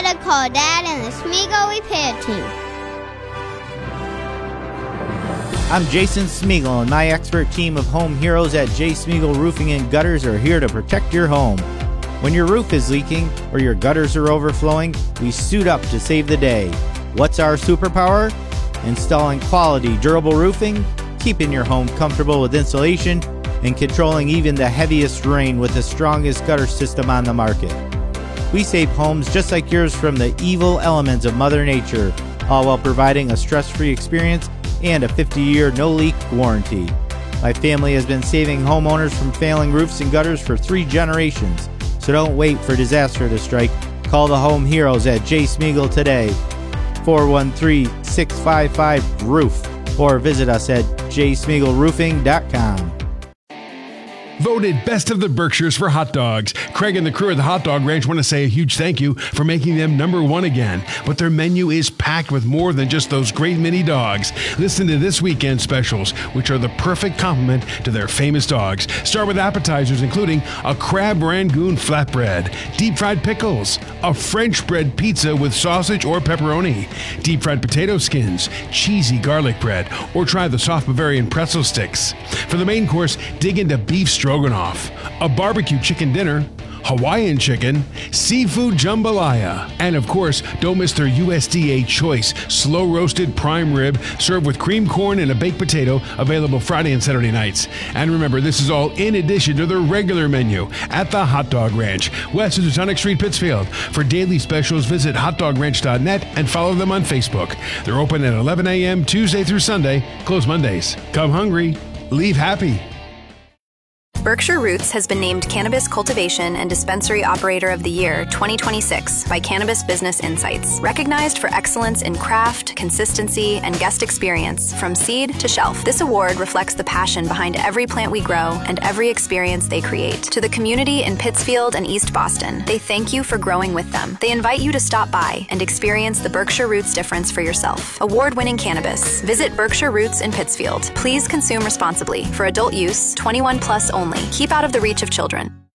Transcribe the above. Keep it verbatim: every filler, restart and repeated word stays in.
to call Dad and the Smeagol Repair Team. I'm Jason Smeagol, and my expert team of home heroes at J. Smeagol Roofing and Gutters are here to protect your home. When your roof is leaking or your gutters are overflowing, we suit up to save the day. What's our superpower? Installing quality, durable roofing, keeping your home comfortable with insulation, and controlling even the heaviest rain with the strongest gutter system on the market. We save homes just like yours from the evil elements of Mother Nature, all while providing a stress-free experience and a fifty-year no-leak warranty. My family has been saving homeowners from failing roofs and gutters for three generations, so don't wait for disaster to strike. Call the home heroes at J. Smeagol today, four one three, six five five, roof, or visit us at j smeagol roofing dot com. Voted best of the Berkshires for hot dogs. Craig and the crew at the Hot Dog Ranch want to say a huge thank you for making them number one again. But their menu is packed with more than just those great mini dogs. Listen to this weekend specials, which are the perfect complement to their famous dogs. Start with appetizers, including a crab rangoon flatbread, deep fried pickles, a French bread pizza with sausage or pepperoni, deep fried potato skins, cheesy garlic bread, or try the soft Bavarian pretzel sticks. For the main course, dig into beef stroganoff. Stroganoff, a barbecue chicken dinner, Hawaiian chicken, seafood jambalaya, and of course, don't miss their U S D A choice slow roasted prime rib served with cream corn and a baked potato, available Friday and Saturday nights. And remember, this is all in addition to their regular menu at the Hot Dog Ranch, west of Teutonic Street, Pittsfield. For daily specials, visit hot dog ranch dot net and follow them on Facebook. They're open at eleven a.m. Tuesday through Sunday, closed Mondays. Come hungry, leave happy. Berkshire Roots has been named Cannabis Cultivation and Dispensary Operator of the Year twenty twenty-six by Cannabis Business Insights. Recognized for excellence in craft, consistency, and guest experience from seed to shelf, this award reflects the passion behind every plant we grow and every experience they create. To the community in Pittsfield and East Boston, they thank you for growing with them. They invite you to stop by and experience the Berkshire Roots difference for yourself. Award-winning cannabis. Visit Berkshire Roots in Pittsfield. Please consume responsibly. For adult use, twenty-one plus only. Keep out of the reach of children.